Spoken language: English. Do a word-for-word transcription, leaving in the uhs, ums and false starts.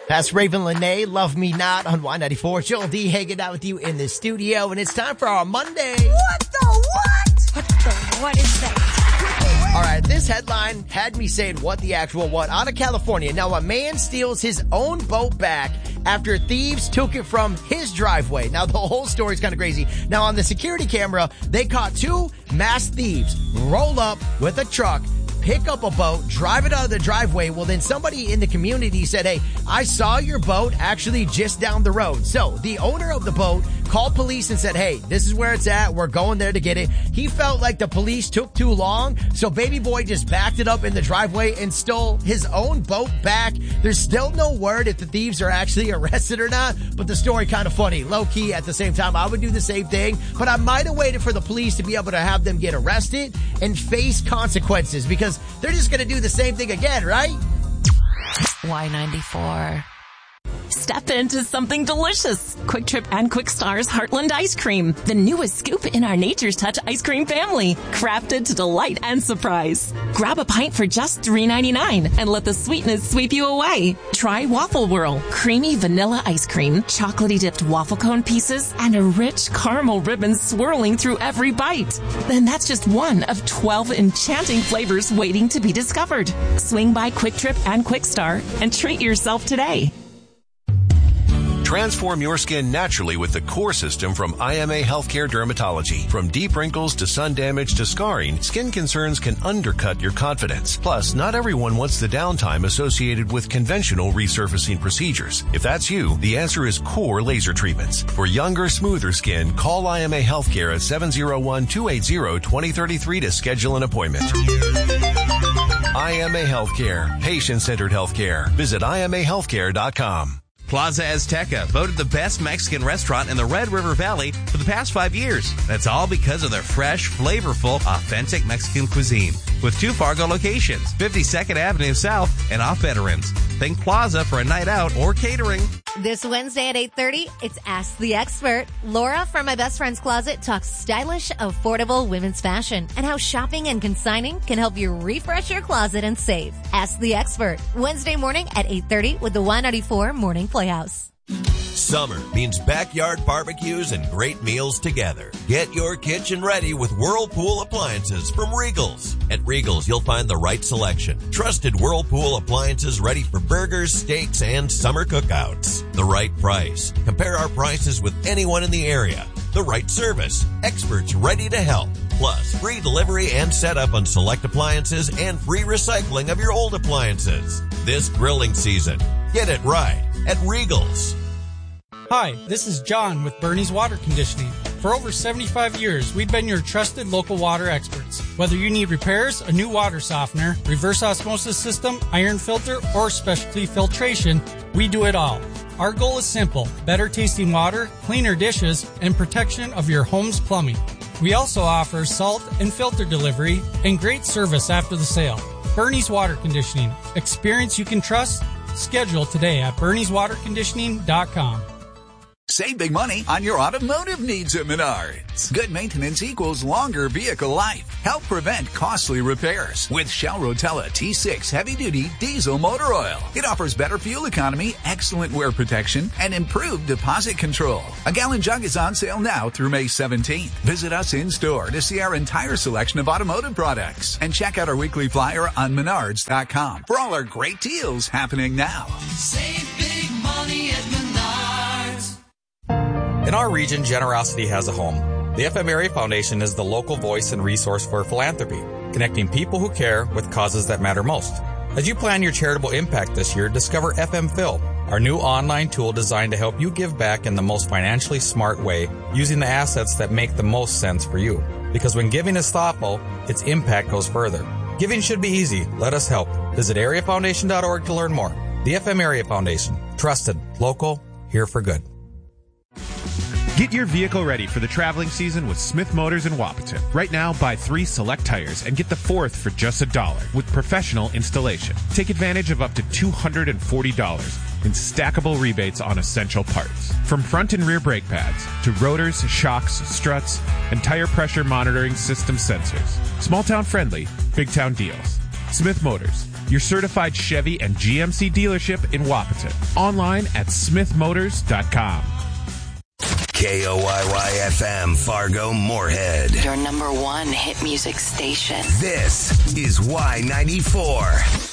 That's Raven Lene, Love Me Not on Y ninety-four. Joel D hanging out with you in the studio, and it's time for our Monday. What the what? What the what is that? All right, this headline had me saying what the actual what. Out of California, now a man steals his own boat back after thieves took it from his driveway. Now, the whole story's kind of crazy. Now, on the security camera, they caught two masked thieves roll up with a truck, pick up a boat, drive it out of the driveway. Well, then somebody in the community said, hey, I saw your boat actually just down the road. So the owner of the boat called police and said, hey, this is where it's at. We're going there to get it. He felt like the police took too long. So baby boy just backed it up in the driveway and stole his own boat back. There's still no word if the thieves are actually arrested or not, but the story kind of funny. Low key at the same time. I would do the same thing, but I might have waited for the police to be able to have them get arrested and face consequences because they're just going to do the same thing again, right? Y ninety-four. Step into something delicious. Quick Trip and Quick Star's Heartland Ice Cream, the newest scoop in our Nature's Touch ice cream family, crafted to delight and surprise. Grab a pint for just three ninety-nine and let the sweetness sweep you away. Try Waffle Whirl, creamy vanilla ice cream, chocolatey dipped waffle cone pieces, and a rich caramel ribbon swirling through every bite. Then that's just one of twelve enchanting flavors waiting to be discovered. Swing by Quick Trip and Quick Star and treat yourself today. Transform your skin naturally with the core system from I M A Healthcare Dermatology. From deep wrinkles to sun damage to scarring, skin concerns can undercut your confidence. Plus, not everyone wants the downtime associated with conventional resurfacing procedures. If that's you, the answer is Core Laser Treatments. For younger, smoother skin, call I M A Healthcare at seven oh one, two eight zero, two oh three three to schedule an appointment. I M A Healthcare. Patient-centered healthcare. Visit I M A healthcare dot com. Plaza Azteca, voted the best Mexican restaurant in the Red River Valley for the past five years. That's all because of their fresh, flavorful, authentic Mexican cuisine. With two Fargo locations, fifty-second Avenue South and off Veterans. Think Plaza for a night out or catering. This Wednesday at eight thirty, it's Ask the Expert. Laura from My Best Friend's Closet talks stylish, affordable women's fashion and how shopping and consigning can help you refresh your closet and save. Ask the Expert, Wednesday morning at eight thirty with the Y ninety-four Morning Playhouse. Summer means backyard barbecues and great meals together. Get your kitchen ready with Whirlpool appliances from Regals. At Regals, you'll find the right selection. Trusted Whirlpool appliances ready for burgers, steaks, and summer cookouts. The right price. Compare our prices with anyone in the area. The right service. Experts ready to help. Plus, free delivery and setup on select appliances and free recycling of your old appliances. This grilling season, get it right at Regals. Hi, this is John with Bernie's Water Conditioning. For over seventy-five years, we've been your trusted local water experts. Whether you need repairs, a new water softener, reverse osmosis system, iron filter, or specialty filtration, we do it all. Our goal is simple: better tasting water, cleaner dishes, and protection of your home's plumbing. We also offer salt and filter delivery and great service after the sale. Bernie's Water Conditioning. Experience you can trust. Schedule today at bernies water conditioning dot com. Save big money on your automotive needs at Menards. Good maintenance equals longer vehicle life. Help prevent costly repairs with Shell Rotella T six heavy-duty diesel motor oil. It offers better fuel economy, excellent wear protection, and improved deposit control. A gallon jug is on sale now through May seventeenth. Visit us in-store to see our entire selection of automotive products and check out our weekly flyer on menards dot com for all our great deals happening now. Save big money at Menards. In our region, generosity has a home. The F M Area Foundation is the local voice and resource for philanthropy, connecting people who care with causes that matter most. As you plan your charitable impact this year, discover F M Phil, our new online tool designed to help you give back in the most financially smart way, using the assets that make the most sense for you. Because when giving is thoughtful, its impact goes further. Giving should be easy. Let us help. Visit area foundation dot org to learn more. The F M Area Foundation. Trusted, local, here for good. Get your vehicle ready for the traveling season with Smith Motors in Wapaton. Right now, buy three select tires and get the fourth for just a dollar with professional installation. Take advantage of up to two hundred forty dollars in stackable rebates on essential parts. From front and rear brake pads to rotors, shocks, struts, and tire pressure monitoring system sensors. Small town friendly, big town deals. Smith Motors, your certified Chevy and G M C dealership in Wapaton. Online at smith motors dot com. K O Y Y F M Fargo Moorhead. Your number one hit music station. This is Y ninety-four.